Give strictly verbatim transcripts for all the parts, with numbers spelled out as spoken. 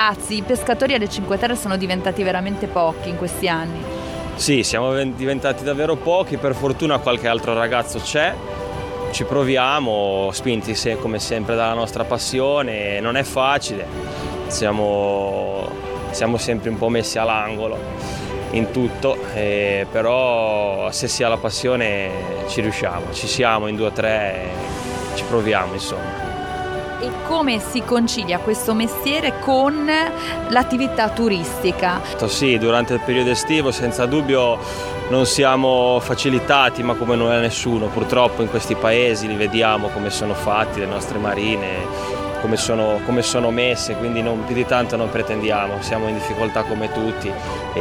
ragazzi, i pescatori alle Cinque Terre sono diventati veramente pochi in questi anni. Sì, siamo diventati davvero pochi, per fortuna qualche altro ragazzo c'è, ci proviamo, spinti se, come sempre dalla nostra passione, non è facile, siamo, siamo sempre un po' messi all'angolo in tutto, eh, però se si ha la passione ci riusciamo, ci siamo in due o tre, ci proviamo insomma. E come si concilia questo mestiere con l'attività turistica? Sì, durante il periodo estivo senza dubbio non siamo facilitati, ma come non è nessuno, purtroppo in questi paesi li vediamo come sono fatti, le nostre marine, come sono, come sono messe, quindi non, più di tanto non pretendiamo, siamo in difficoltà come tutti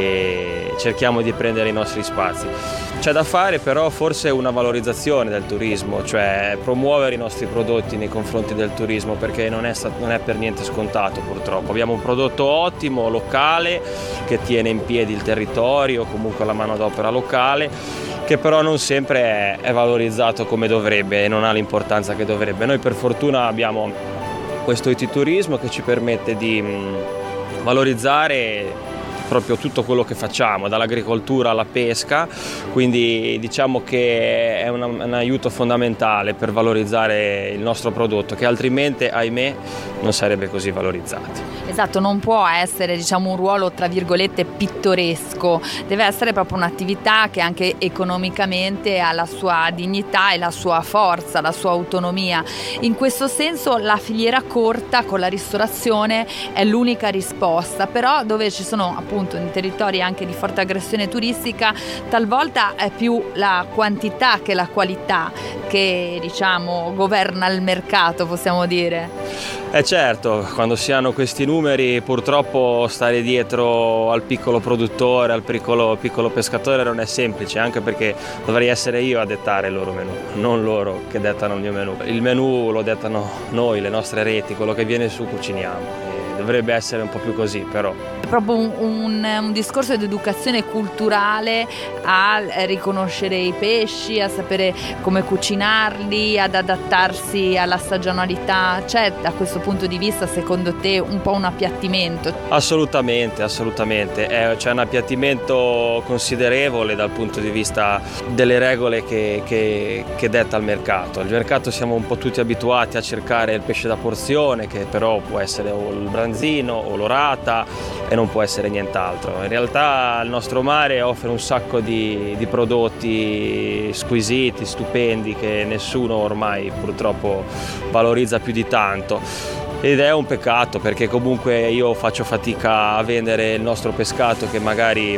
e cerchiamo di prendere i nostri spazi. C'è da fare però forse una valorizzazione del turismo, cioè promuovere i nostri prodotti nei confronti del turismo, perché non è, non è per niente scontato purtroppo. Abbiamo un prodotto ottimo, locale, che tiene in piedi il territorio, comunque la manodopera locale, che però non sempre è, è valorizzato come dovrebbe e non ha l'importanza che dovrebbe. Noi per fortuna abbiamo questo iturismo che ci permette di mh, valorizzare proprio tutto quello che facciamo, dall'agricoltura alla pesca, quindi diciamo che è una, un aiuto fondamentale per valorizzare il nostro prodotto, che altrimenti, ahimè, non sarebbe così valorizzato. Esatto, non può essere, diciamo, un ruolo tra virgolette pittoresco, deve essere proprio un'attività che anche economicamente ha la sua dignità e la sua forza, la sua autonomia. In questo senso la filiera corta con la ristorazione è l'unica risposta, però dove ci sono appunto in territori anche di forte aggressione turistica, talvolta è più la quantità che la qualità che, diciamo, governa il mercato, possiamo dire. Eh certo, quando si hanno questi numeri purtroppo stare dietro al piccolo produttore, al piccolo, piccolo pescatore non è semplice, anche perché dovrei essere io a dettare il loro menù, non loro che dettano il mio menù. Il menù lo dettano noi, le nostre reti, quello che viene su cuciniamo. Dovrebbe essere un po' più così, però. È proprio un, un, un discorso di educazione culturale a riconoscere i pesci, a sapere come cucinarli, ad adattarsi alla stagionalità. C'è da questo punto di vista, secondo te, un po' un appiattimento? Assolutamente, assolutamente. Eh, c'è un appiattimento considerevole dal punto di vista delle regole che, che, che detta il mercato. Il mercato siamo un po' tutti abituati a cercare il pesce da porzione, che però può essere il branzino o l'orata e non può essere nient'altro. In realtà il nostro mare offre un sacco di, di prodotti squisiti, stupendi, che nessuno ormai purtroppo valorizza più di tanto. Ed è un peccato, perché comunque io faccio fatica a vendere il nostro pescato, che magari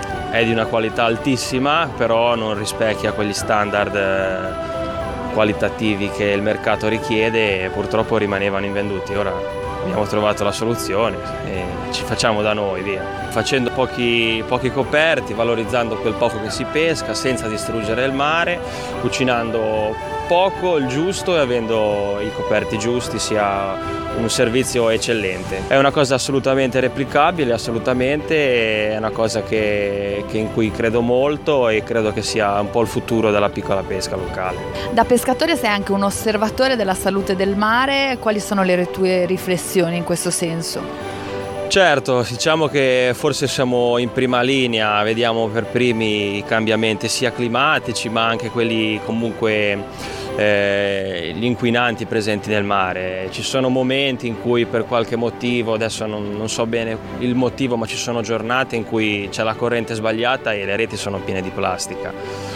è di una qualità altissima, però non rispecchia quegli standard qualitativi che il mercato richiede e purtroppo rimanevano invenduti. Ora abbiamo trovato la soluzione e ci facciamo da noi, via. Facendo pochi, pochi coperti, valorizzando quel poco che si pesca senza distruggere il mare, cucinando poco, il giusto, e avendo i coperti giusti sia un servizio eccellente. È una cosa assolutamente replicabile, assolutamente, è una cosa che, che in cui credo molto e credo che sia un po' il futuro della piccola pesca locale. Da pescatore sei anche un osservatore della salute del mare, quali sono le tue riflessioni in questo senso? Certo, diciamo che forse siamo in prima linea, vediamo per primi i cambiamenti sia climatici ma anche quelli comunque eh, gli inquinanti presenti nel mare. Ci sono momenti in cui per qualche motivo, adesso non, non so bene il motivo, ma ci sono giornate in cui c'è la corrente sbagliata e le reti sono piene di plastica.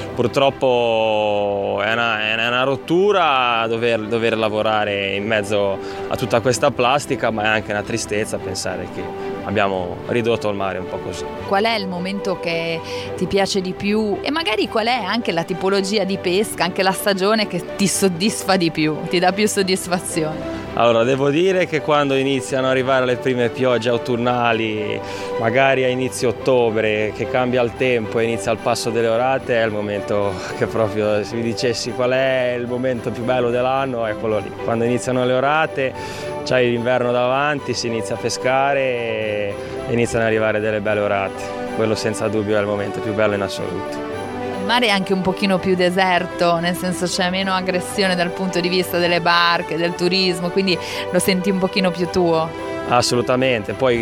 Purtroppo è una, è una rottura dover, dover lavorare in mezzo a tutta questa plastica, ma è anche una tristezza pensare che abbiamo ridotto il mare un po' così. Qual è il momento che ti piace di più e magari qual è anche la tipologia di pesca, anche la stagione che ti soddisfa di più, ti dà più soddisfazione? Allora, devo dire che quando iniziano ad arrivare le prime piogge autunnali, magari a inizio ottobre, che cambia il tempo e inizia il passo delle orate, è il momento che proprio, se mi dicessi qual è il momento più bello dell'anno, è quello lì. Quando iniziano le orate, c'hai l'inverno davanti, si inizia a pescare e iniziano ad arrivare delle belle orate. Quello senza dubbio è il momento più bello in assoluto. Il mare è anche un pochino più deserto, nel senso c'è meno aggressione dal punto di vista delle barche, del turismo, quindi lo senti un pochino più tuo. Assolutamente, poi